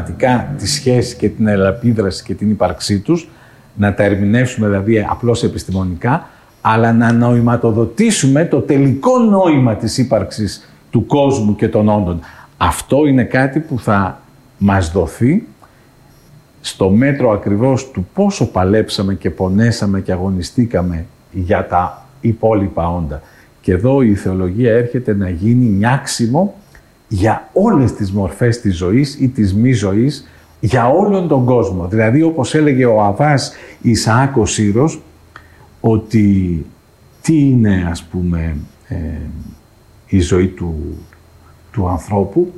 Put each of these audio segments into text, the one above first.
τη σχέση και την αλληλεπίδραση και την ύπαρξή τους, να τα ερμηνεύσουμε δηλαδή απλώς επιστημονικά, αλλά να νοηματοδοτήσουμε το τελικό νόημα της ύπαρξης του κόσμου και των όντων. Αυτό είναι κάτι που θα μας δοθεί στο μέτρο ακριβώς του πόσο παλέψαμε και πονέσαμε και αγωνιστήκαμε για τα υπόλοιπα όντα. Και εδώ η θεολογία έρχεται να γίνει νιάξιμο για όλες τις μορφές της ζωής ή της μη ζωής, για όλον τον κόσμο. Δηλαδή, όπως έλεγε ο Αββάς Ισαάκ ο Σύρος, ότι τι είναι, ας πούμε, η ζωή του ανθρώπου,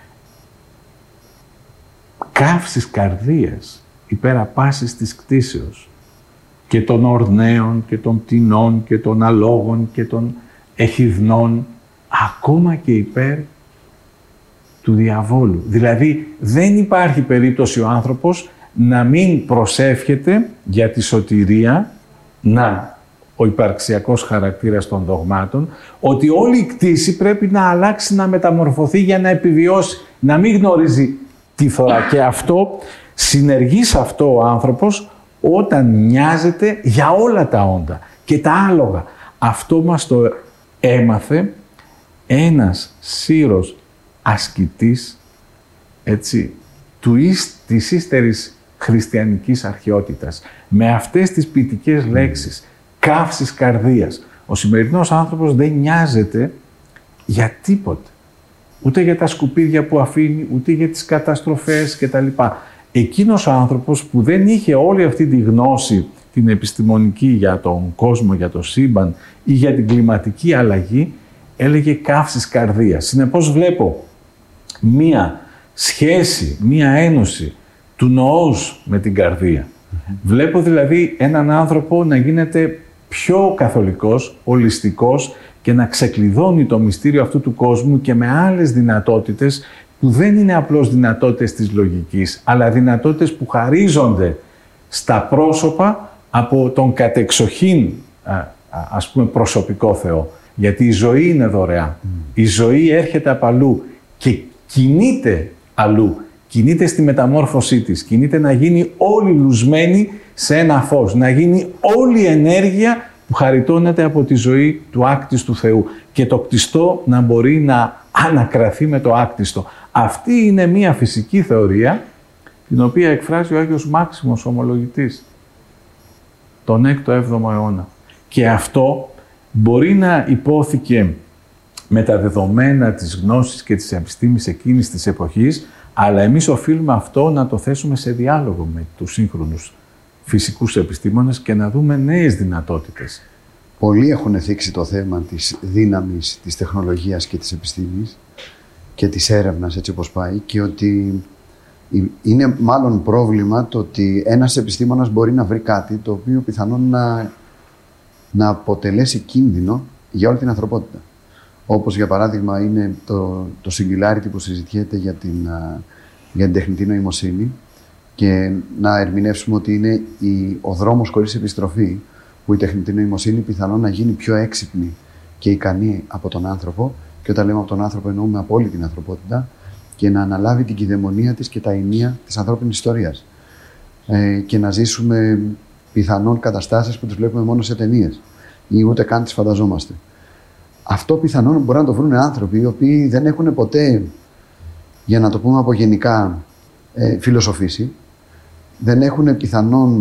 καύσης καρδίας, υπέρα πάσης της κτήσεως, και των ορναίων και των πτηνών και των αλόγων και των εχιδνών, ακόμα και υπέρ του διαβόλου. Δηλαδή, δεν υπάρχει περίπτωση ο άνθρωπος να μην προσεύχεται για τη σωτηρία, ο υπαρξιακός χαρακτήρας των δογμάτων, ότι όλη η κτήση πρέπει να αλλάξει, να μεταμορφωθεί για να επιβιώσει, να μην γνωρίζει τίθωρα. Και αυτό, συνεργεί σε αυτό ο άνθρωπος όταν νοιάζεται για όλα τα όντα και τα άλογα. Αυτό μας το έμαθε ένας Σύρος ασκητής, έτσι, της ύστερης χριστιανικής αρχαιότητας, με αυτές τις ποιητικές λέξεις, καύσης καρδίας. Ο σημερινός άνθρωπος δεν νοιάζεται για τίποτε. Ούτε για τα σκουπίδια που αφήνει, ούτε για τις καταστροφές κτλ. Εκείνος ο άνθρωπος που δεν είχε όλη αυτή τη γνώση, την επιστημονική για τον κόσμο, για το σύμπαν ή για την κλιματική αλλαγή, έλεγε καύσης καρδίας. Συνεπώς βλέπω μία σχέση, μία ένωση του νοός με την καρδία. Βλέπω δηλαδή έναν άνθρωπο να γίνεται πιο καθολικός, ολιστικός και να ξεκλειδώνει το μυστήριο αυτού του κόσμου και με άλλες δυνατότητες που δεν είναι απλώς δυνατότητες της λογικής, αλλά δυνατότητες που χαρίζονται στα πρόσωπα από τον κατεξοχήν, ας πούμε, προσωπικό Θεό. Γιατί η ζωή είναι δωρεά. Η ζωή έρχεται από αλλού και κινείται αλλού. Κινείται στη μεταμόρφωσή της. Κινείται να γίνει όλη λουσμένη σε ένα φως. Να γίνει όλη η ενέργεια που χαριτώνεται από τη ζωή του άκτιστου Θεού. Και το κτιστό να μπορεί να ανακραθεί με το άκτιστο. Αυτή είναι μία φυσική θεωρία, την οποία εκφράζει ο Άγιος Μάξιμος Ομολογητής τον 6ο-7ο αιώνα. Και αυτό μπορεί να υπόθηκε με τα δεδομένα της γνώσης και της επιστήμης εκείνης της εποχής, αλλά εμείς οφείλουμε αυτό να το θέσουμε σε διάλογο με τους σύγχρονους φυσικούς επιστήμονες και να δούμε νέες δυνατότητες. Πολλοί έχουν θίξει το θέμα της δύναμης της τεχνολογίας και της επιστήμης και της έρευνας, έτσι όπως πάει, και ότι είναι μάλλον πρόβλημα το ότι ένας επιστήμονας μπορεί να βρει κάτι το οποίο πιθανόν να αποτελέσει κίνδυνο για όλη την ανθρωπότητα. Όπως για παράδειγμα είναι το singularity που συζητιέται για την τεχνητή νοημοσύνη, και να ερμηνεύσουμε ότι είναι ο δρόμος χωρίς επιστροφή, που η τεχνητή νοημοσύνη πιθανόν να γίνει πιο έξυπνη και ικανή από τον άνθρωπο, και όταν λέμε από τον άνθρωπο εννοούμε από όλη την ανθρωπότητα, και να αναλάβει την κυδαιμονία της και τα ηνία της ανθρώπινης ιστορίας. Και να ζήσουμε πιθανόν καταστάσεις που τις βλέπουμε μόνο σε ταινίες ή ούτε καν τις φανταζόμαστε. Αυτό πιθανόν μπορεί να το βρουν άνθρωποι οι οποίοι δεν έχουν ποτέ, για να το πούμε απογενικά, φιλοσοφήσει, δεν έχουν πιθανόν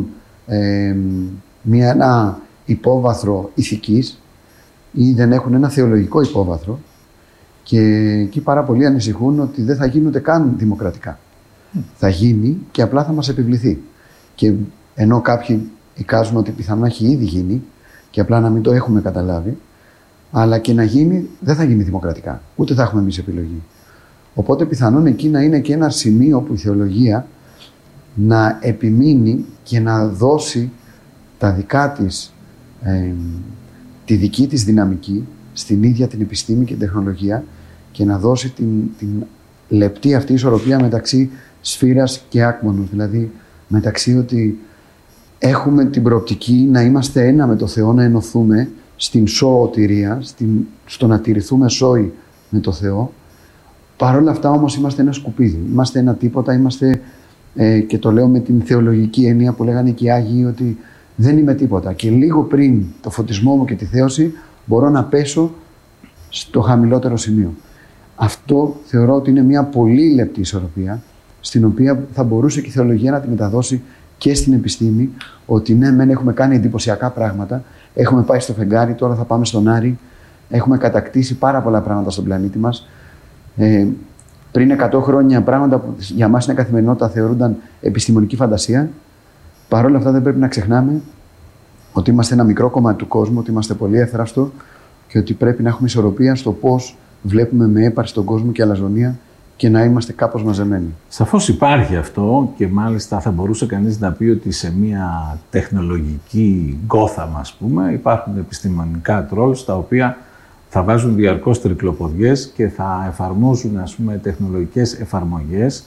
ένα υπόβαθρο ηθικής ή δεν έχουν ένα θεολογικό υπόβαθρο, και εκεί πάρα πολλοί ανησυχούν ότι δεν θα γίνει ούτε καν δημοκρατικά. Θα γίνει και απλά θα μας επιβληθεί. Και ενώ κάποιοι εικάζουν ότι πιθανόν έχει ήδη γίνει και απλά να μην το έχουμε καταλάβει, αλλά και να γίνει δεν θα γίνει δημοκρατικά. Ούτε θα έχουμε εμείς επιλογή. Οπότε πιθανόν εκεί να είναι και ένα σημείο που η θεολογία να επιμείνει και να δώσει τα δικά της, τη δική της δυναμική στην ίδια την επιστήμη και την τεχνολογία, και να δώσει την λεπτή αυτή ισορροπία μεταξύ σφύρας και άκμονος. Δηλαδή μεταξύ ότι έχουμε την προοπτική να είμαστε ένα με το Θεό, να ενωθούμε στην σωτηρία, στο να τηρηθούμε σόι με το Θεό, Παρ' όλα αυτά όμως είμαστε ένα σκουπίδι, είμαστε ένα τίποτα, είμαστε, και το λέω με την θεολογική έννοια που λέγανε και οι Άγιοι, ότι δεν είμαι τίποτα. Και λίγο πριν το φωτισμό μου και τη θέωση μπορώ να πέσω στο χαμηλότερο σημείο. Αυτό θεωρώ ότι είναι μια πολύ λεπτή ισορροπία, στην οποία θα μπορούσε και η θεολογία να τη μεταδώσει και στην επιστήμη, ότι ναι, μεν έχουμε κάνει εντυπωσιακά πράγματα, έχουμε πάει στο φεγγάρι, τώρα θα πάμε στον Άρη, έχουμε κατακτήσει πάρα πολλά πράγματα στον πλανήτη μας. Πριν 100 χρόνια πράγματα που για μας είναι καθημερινότητα θεωρούνταν επιστημονική φαντασία. Παρ' όλα αυτά δεν πρέπει να ξεχνάμε ότι είμαστε ένα μικρό κομμάτι του κόσμου, ότι είμαστε πολύ εύθραυστο και ότι πρέπει να έχουμε ισορροπία στο πώς βλέπουμε με έπαρση τον κόσμο και αλαζονία και να είμαστε κάπως μαζεμένοι. Σαφώς υπάρχει αυτό και μάλιστα θα μπορούσε κανείς να πει ότι σε μια τεχνολογική Gotham, ας πούμε, υπάρχουν επιστημονικά trolls τα οποία θα βάζουν διαρκώς τρικλοποδιές και θα εφαρμόζουν, ας πούμε, τεχνολογικές εφαρμογές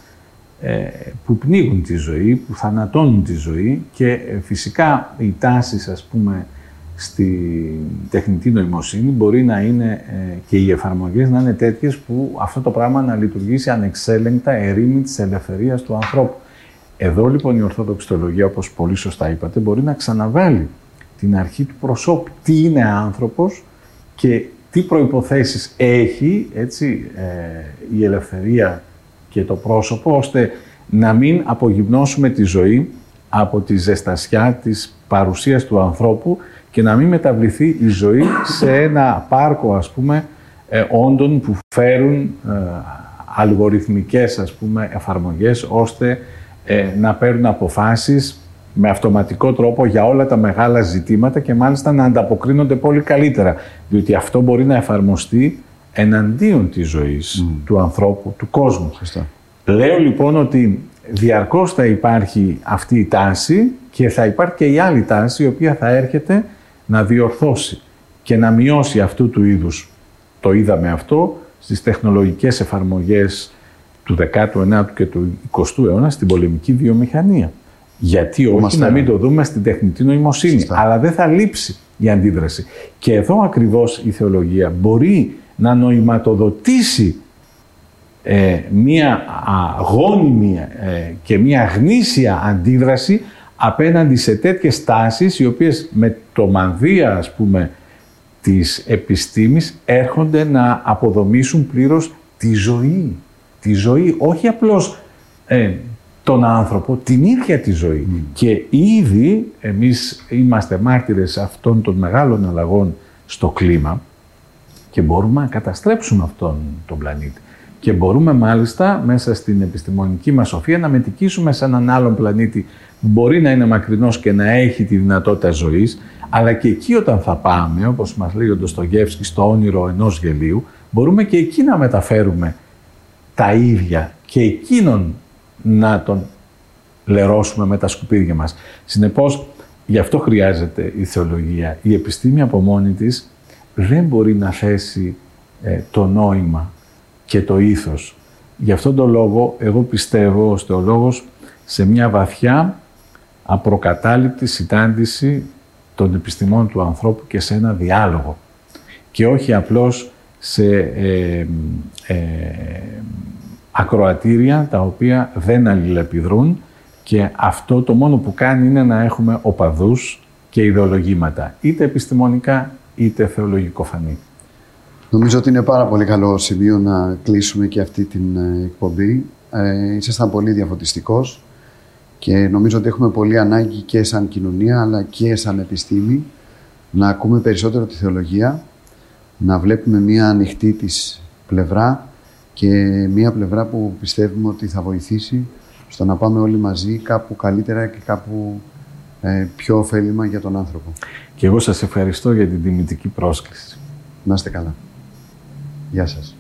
που πνίγουν τη ζωή, που θανατώνουν τη ζωή και φυσικά οι τάσεις, ας πούμε, στη τεχνητή νοημοσύνη μπορεί να είναι και οι εφαρμογές να είναι τέτοιες που αυτό το πράγμα να λειτουργήσει ανεξέλεγκτα ερήμην της ελευθερίας του ανθρώπου. Εδώ λοιπόν η Ορθόδοξη Θεολογία, όπως πολύ σωστά είπατε, μπορεί να ξαναβάλει την αρχή του προσώπου. Τι είναι άνθρωπος και τι προϋποθέσεις έχει, έτσι, η ελευθερία και το πρόσωπο, ώστε να μην απογυμνώσουμε τη ζωή από τη ζεστασιά της παρουσίας του ανθρώπου και να μην μεταβληθεί η ζωή σε ένα πάρκο, ας πούμε, όντων που φέρουν αλγοριθμικές, ας πούμε, εφαρμογές, ώστε να παίρνουν αποφάσεις με αυτοματικό τρόπο για όλα τα μεγάλα ζητήματα και μάλιστα να ανταποκρίνονται πολύ καλύτερα, διότι αυτό μπορεί να εφαρμοστεί εναντίον της ζωής του ανθρώπου, του κόσμου. Σωστά. Λέω λοιπόν ότι διαρκώς θα υπάρχει αυτή η τάση και θα υπάρχει και η άλλη τάση η οποία θα έρχεται να διορθώσει και να μειώσει αυτού του είδους. Το είδαμε αυτό στις τεχνολογικές εφαρμογές του 19ου και του 20ου αιώνα στην πολεμική βιομηχανία. Γιατί όχι να μην το δούμε στην τεχνητή νοημοσύνη. Σωστά. Αλλά δεν θα λείψει η αντίδραση. Και εδώ ακριβώς η θεολογία μπορεί να νοηματοδοτήσει μία γόνιμη και μία γνήσια αντίδραση απέναντι σε τέτοιες τάσεις οι οποίες με το μανδύα, ας πούμε, της επιστήμης έρχονται να αποδομήσουν πλήρως τη ζωή. Τη ζωή, όχι απλώς τον άνθρωπο, την ίδια τη ζωή. Και ήδη εμείς είμαστε μάρτυρες αυτών των μεγάλων αλλαγών στο κλίμα και μπορούμε να καταστρέψουμε αυτόν τον πλανήτη. Και μπορούμε μάλιστα μέσα στην επιστημονική μας σοφία να μετικήσουμε σε έναν άλλον πλανήτη που μπορεί να είναι μακρινός και να έχει τη δυνατότητα ζωής, αλλά και εκεί όταν θα πάμε, όπως μας λέει ο Ντοστογεύσκης στο όνειρο ενός γελίου, μπορούμε και εκεί να μεταφέρουμε τα ίδια και εκείνον να τον λερώσουμε με τα σκουπίδια μας. Συνεπώς, γι' αυτό χρειάζεται η θεολογία. Η επιστήμη από μόνη της δεν μπορεί να θέσει το νόημα και το ήθος. Γι' αυτόν τον λόγο, εγώ πιστεύω ως θεολόγος σε μια βαθιά απροκατάληπτη συνάντηση των επιστημών του ανθρώπου και σε ένα διάλογο. Και όχι απλώς σε ακροατήρια τα οποία δεν αλληλεπιδρούν και αυτό το μόνο που κάνει είναι να έχουμε οπαδούς και ιδεολογήματα, είτε επιστημονικά είτε θεολογικοφανή. Νομίζω ότι είναι πάρα πολύ καλό σημείο να κλείσουμε και αυτή την εκπομπή. Ήσασταν πολύ διαφωτιστικός και νομίζω ότι έχουμε πολύ ανάγκη και σαν κοινωνία αλλά και σαν επιστήμη να ακούμε περισσότερο τη θεολογία, να βλέπουμε μια ανοιχτή της πλευρά και μια πλευρά που πιστεύουμε ότι θα βοηθήσει στο να πάμε όλοι μαζί κάπου καλύτερα και κάπου πιο ωφέλιμα για τον άνθρωπο. Και εγώ σας ευχαριστώ για την τιμητική πρόσκληση. Να είστε καλά. Γεια σας.